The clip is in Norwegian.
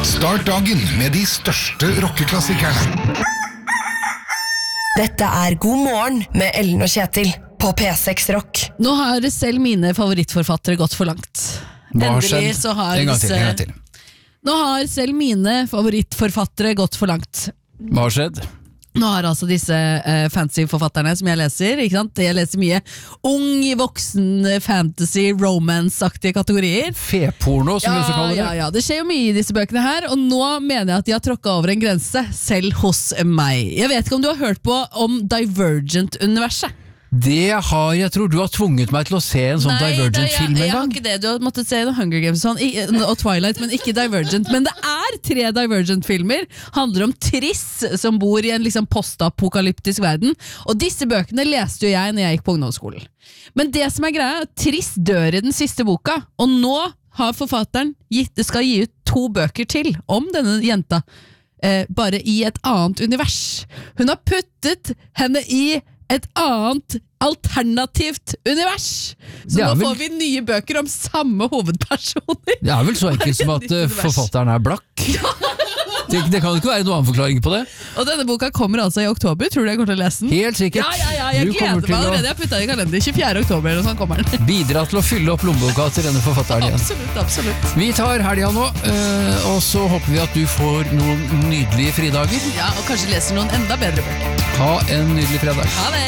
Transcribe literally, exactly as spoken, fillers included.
Start dagen med de største rockeklassikerne. Dette er God morgen med Ellen og Kjetil på P seks Rock. Nå har selv mine favorittforfattere gått for langt. Hva har Endelig skjedd? så har En gang til, disse- en gang til. Nå har selv mine favorittforfattere gått for langt. Hva har skjedd? Nå har altså disse uh, fantasy-forfatterne som jeg leser, ikke sant? Jeg leser mye ung, voksen, fantasy, romance-aktige kategorier. Feporno, som vi også Ja, kaller det. ja, ja, det skjer jo mye i disse bøkene her, og nå mener jeg at de har tråkket over en grense, selv hos meg. Jeg vet ikke om du har hørt på om Divergent-universet? Det har jeg tror du har tvunget meg til å se en sånn Divergent-film jeg, jeg en har gang. ikke det. Du har måttet se The Hunger Games og, sånn, i- og Twilight, men ikke Divergent. Men det er tre Divergent-filmer. Handler om Triss, som bor i en liksom postapokalyptisk verden. Og disse bøkene leste jo jeg når jeg gikk på ungdomsskolen. Men det som er greia, Triss dør i den siste boka, og nå har forfatteren gitt, skal gi ut to bøker til om denne jenta, eh, bare i et annet univers. Hun har puttet henne i et annet alternativt univers. Så Det er nå vel- får vi nye bøker om samme hovedpersoner. Det er vel så enkelt som at eh, forfatteren er blakk. Det, det kan ikke være noen annen forklaring på det. Og denne boka kommer altså i oktober. Tror du jeg kommer til å lese den? Helt sikkert. Ja, ja, ja, jeg Du gleder kommer meg til å allerede. Jeg putta det i kalender. tjuefjerde oktober eller sånn kommer den. bidra til å fylle opp lommeboka til denne forfatteren igjen. Absolutt, absolutt. Vi tar helga nå, eh, og så håper vi at du får noen nydelige fridager. Ja, og kanskje leser noen enda bedre bøker. Ha en nydelig fredag. Ha det!